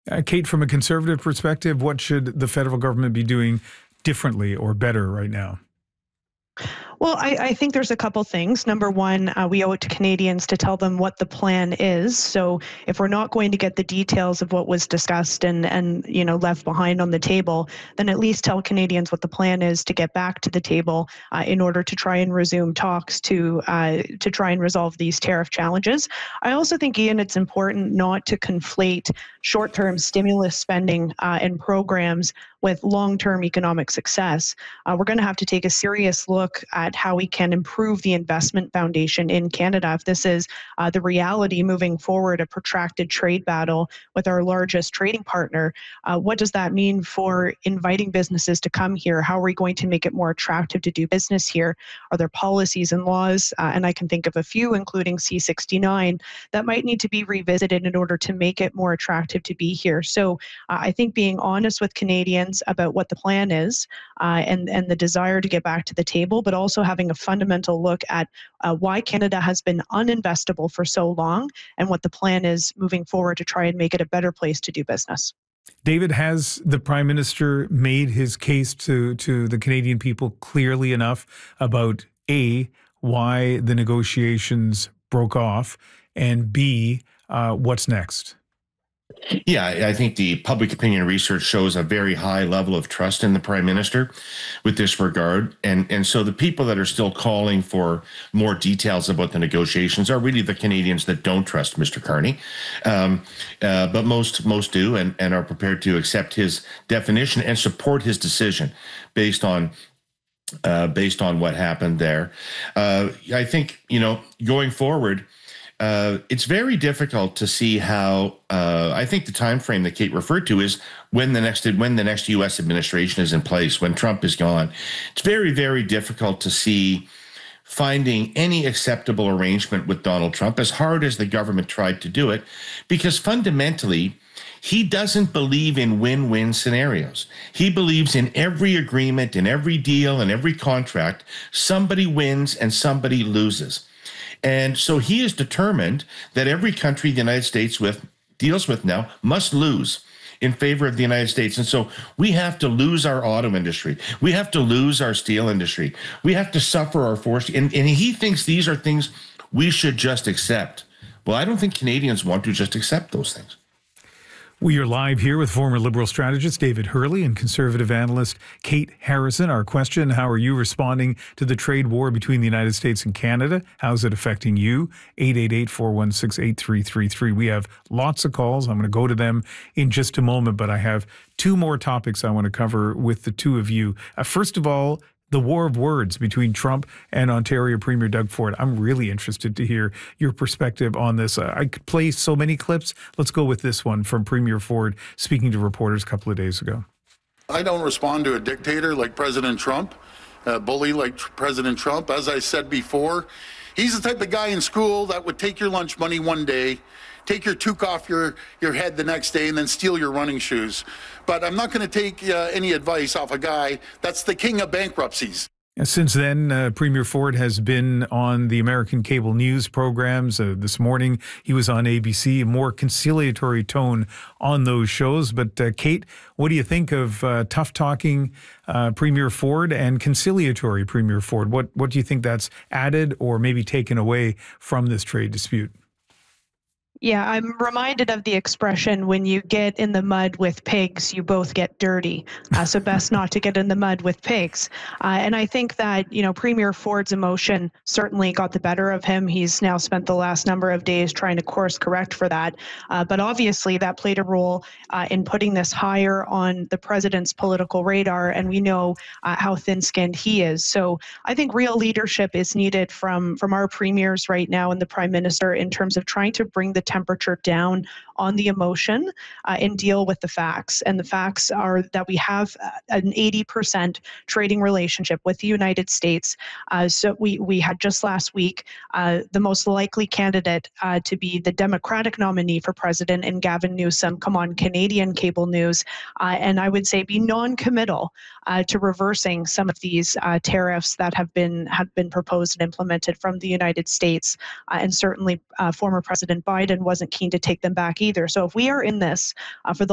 Kate, from a conservative perspective, what should the federal government be doing differently or better right now? Well, I think there's a couple things. Number one, we owe it to Canadians to tell them what the plan is. So if we're not going to get the details of what was discussed and left behind on the table, then at least tell Canadians what the plan is to get back to the table in order to try and resume talks to try and resolve these tariff challenges. I also think, Ian, it's important not to conflate short-term stimulus spending and programs with long-term economic success. We're going to have to take a serious look at how we can improve the investment foundation in Canada. If this is the reality moving forward, a protracted trade battle with our largest trading partner, what does that mean for inviting businesses to come here? How are we going to make it more attractive to do business here? Are there policies and laws, and I can think of a few, including C-69, that might need to be revisited in order to make it more attractive to be here? So I think being honest with Canadians about what the plan is and the desire to get back to the table, but also having a fundamental look at why Canada has been uninvestable for so long and what the plan is moving forward to try and make it a better place to do business. David, has the Prime Minister made his case to the Canadian people clearly enough about A, why the negotiations broke off, and B, what's next? Yeah, I think the public opinion research shows a very high level of trust in the Prime Minister with this regard. And so the people that are still calling for more details about the negotiations are really the Canadians that don't trust Mr. Carney. But most do and are prepared to accept his definition and support his decision based on what happened there. I think, going forward, it's very difficult to see how. I think the time frame that Kate referred to is when the next U.S. administration is in place, when Trump is gone. It's very, very difficult to see finding any acceptable arrangement with Donald Trump, as hard as the government tried to do it, because fundamentally, he doesn't believe in win-win scenarios. He believes in every agreement, in every deal, in every contract, somebody wins and somebody loses. And so he is determined that every country the United States deals with now must lose in favor of the United States. And so we have to lose our auto industry. We have to lose our steel industry. We have to suffer our forestry. And he thinks these are things we should just accept. Well, I don't think Canadians want to just accept those things. We are live here with former Liberal strategist David Herle and Conservative analyst Kate Harrison. Our question, how are you responding to the trade war between the United States and Canada? How's it affecting you? 888-416-8333. We have lots of calls. I'm going to go to them in just a moment, but I have two more topics I want to cover with the two of you. First of all, the war of words between Trump and Ontario Premier Doug Ford. I'm really interested to hear your perspective on this. I could play so many clips. Let's go with this one from Premier Ford speaking to reporters a couple of days ago. I don't respond to a dictator like President Trump, a bully like President Trump. As I said before, he's the type of guy in school that would take your lunch money one day, take your toque off your head the next day, and then steal your running shoes. But I'm not going to take any advice off a guy that's the king of bankruptcies. Since then, Premier Ford has been on the American cable news programs. This morning, he was on ABC, a more conciliatory tone on those shows. But Kate, what do you think of tough-talking Premier Ford and conciliatory Premier Ford? What do you think that's added or maybe taken away from this trade dispute? Yeah, I'm reminded of the expression, when you get in the mud with pigs, you both get dirty. So best not to get in the mud with pigs. And I think that, Premier Ford's emotion certainly got the better of him. He's now spent the last number of days trying to course correct for that. But obviously that played a role in putting this higher on the president's political radar. And we know how thin-skinned he is. So I think real leadership is needed from our premiers right now and the Prime Minister in terms of trying to bring the temperature down on the emotion and deal with the facts. And the facts are that we have an 80% trading relationship with the United States. So we had just last week the most likely candidate to be the Democratic nominee for president in Gavin Newsom come on Canadian cable news. And I would say be non-committal to reversing some of these tariffs that have been proposed and implemented from the United States. And certainly former President Biden wasn't keen to take them back either. So if we are in this for the